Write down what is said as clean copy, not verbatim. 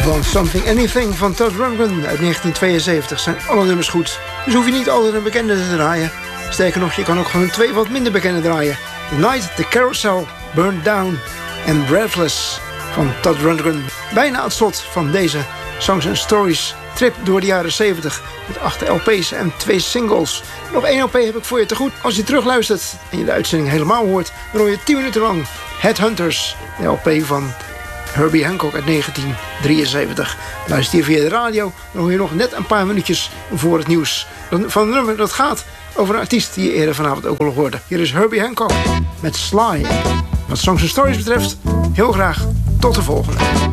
Want Something Anything van Todd Rundgren uit 1972 zijn alle nummers goed. Dus hoef je niet altijd een bekende te draaien. Sterker nog, je kan ook gewoon 2 wat minder bekende draaien. The Night the Carousel Burned Down en Breathless van Todd Rundgren. Bijna aan het slot van deze Songs and Stories trip door de jaren 70 met 8 LP's en 2 singles. Nog 1 LP heb ik voor je te goed. Als je terugluistert en je de uitzending helemaal hoort, dan hoor je 10 minuten lang Headhunters, de LP van Herbie Hancock uit 1973. Luister je via de radio, dan hoor je nog net een paar minuutjes voor het nieuws van een nummer dat gaat over een artiest die je eerder vanavond ook al hoorde. Hier is Herbie Hancock met Sly. Wat Songs and Stories betreft, heel graag tot de volgende.